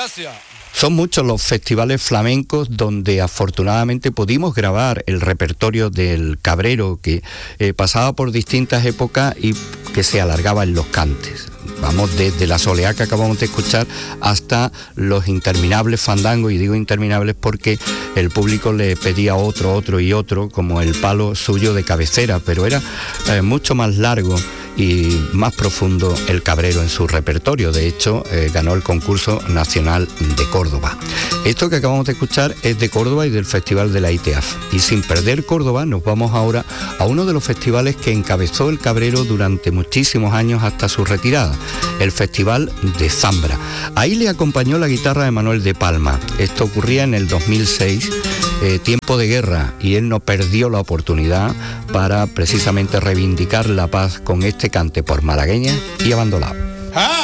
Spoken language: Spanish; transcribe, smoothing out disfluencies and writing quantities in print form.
Gracias. Son muchos los festivales flamencos donde afortunadamente pudimos grabar el repertorio del cabrero que pasaba por distintas épocas y que se alargaba en los cantes. Vamos desde la soleá que acabamos de escuchar hasta los interminables fandangos, y digo interminables porque el público le pedía otro y otro, como el palo suyo de cabecera, pero era mucho más largo y más profundo el cabrero en su repertorio. De hecho, ganó el concurso nacional de Córdoba. Esto que acabamos de escuchar es de Córdoba y del Festival de la ITEAF. Y sin perder Córdoba, nos vamos ahora a uno de los festivales que encabezó el cabrero durante muchísimos años hasta su retirada, el Festival de Zambra. Ahí le acompañó la guitarra de Manuel de Palma. Esto ocurría en el 2006, tiempo de guerra, y él no perdió la oportunidad para precisamente reivindicar la paz con este cante por malagueñas y abandonado.